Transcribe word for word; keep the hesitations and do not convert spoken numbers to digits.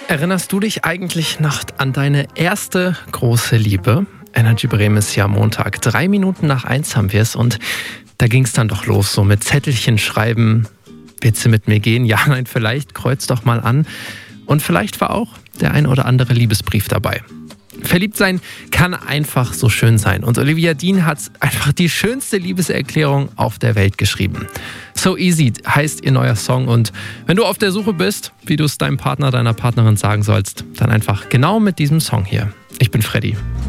Erinnerst du dich eigentlich noch an deine erste große Liebe? Energy Bremen ist ja Montag. Drei Minuten nach eins haben wir es und da ging es dann doch los, so mit Zettelchen schreiben. Willst du mit mir gehen? Ja, nein, vielleicht. Kreuz doch mal an. Und vielleicht war auch der ein oder andere Liebesbrief dabei. Verliebt sein kann einfach so schön sein. Und Olivia Dean hat einfach die schönste Liebeserklärung auf der Welt geschrieben. So Easy heißt ihr neuer Song. Und wenn du auf der Suche bist, wie du es deinem Partner, deiner Partnerin sagen sollst, dann einfach genau mit diesem Song hier. Ich bin Freddy.